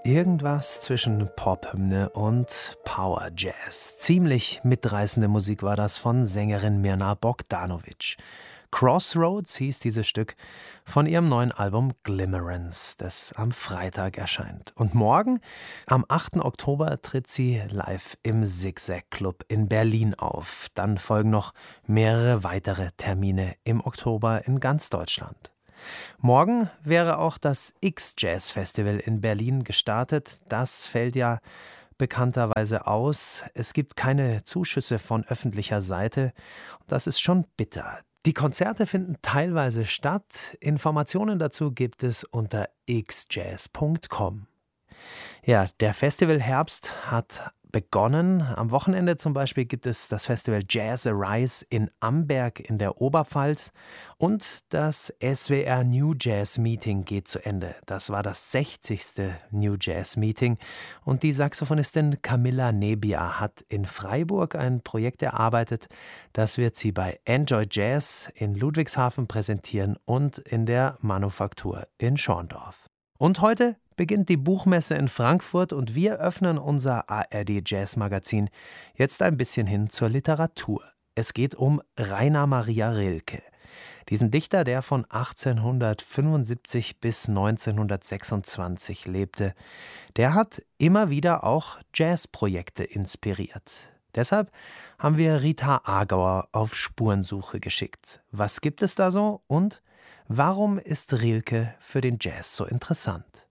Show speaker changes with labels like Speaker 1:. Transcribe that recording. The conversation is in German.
Speaker 1: Irgendwas zwischen Pop-Hymne und Power Jazz. Ziemlich mitreißende Musik war das von Sängerin Mirna Bogdanovic. Crossroads hieß dieses Stück von ihrem neuen Album Glimmerance, das am Freitag erscheint. Und morgen, am 8. Oktober, tritt sie live im Zigzag Club in Berlin auf. Dann folgen noch mehrere weitere Termine im Oktober in ganz Deutschland. Morgen wäre auch das X-Jazz Festival in Berlin gestartet. Das fällt ja bekannterweise aus. Es gibt keine Zuschüsse von öffentlicher Seite. Das ist schon bitter. Die Konzerte finden teilweise statt. Informationen dazu gibt es unter xjazz.com. Ja, der Festivalherbst hat begonnen. Am Wochenende zum Beispiel gibt es das Festival Jazz Arise in Amberg in der Oberpfalz und das SWR New Jazz Meeting geht zu Ende. Das war das 60. New Jazz Meeting und die Saxophonistin Camilla Nebbia hat in Freiburg ein Projekt erarbeitet. Das wird sie bei Enjoy Jazz in Ludwigshafen präsentieren und in der Manufaktur in Schorndorf. Und heute beginnt die Buchmesse in Frankfurt und wir öffnen unser ARD Jazz Magazin jetzt ein bisschen hin zur Literatur. Es geht um Rainer Maria Rilke. Diesen Dichter, der von 1875 bis 1926 lebte, der hat immer wieder auch Jazzprojekte inspiriert. Deshalb haben wir Rita Agauer auf Spurensuche geschickt. Was gibt es da so und warum ist Rilke für den Jazz so interessant?